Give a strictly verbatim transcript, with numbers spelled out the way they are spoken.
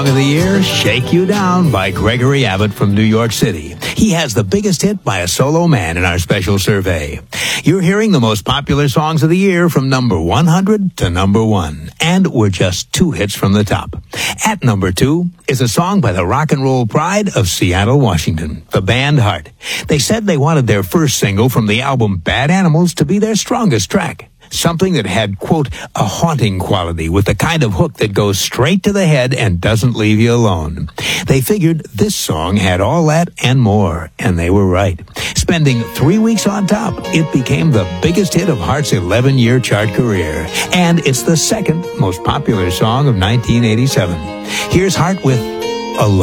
Of the year, Shake You Down by Gregory Abbott from New York City. He has the biggest hit by a solo man in our special survey. You're hearing the most popular songs of the year from number one hundred to number one. And we're just two hits from the top. At number two is a song by the rock and roll pride of Seattle, Washington, the band Heart. They said they wanted their first single from the album Bad Animals to be their strongest track. Something that had, quote, a haunting quality with the kind of hook that goes straight to the head and doesn't leave you alone. They figured this song had all that and more, and they were right. Spending three weeks on top, it became the biggest hit of Heart's eleven-year chart career. And it's the second most popular song of nineteen eighty-seven. Here's Heart with Alone.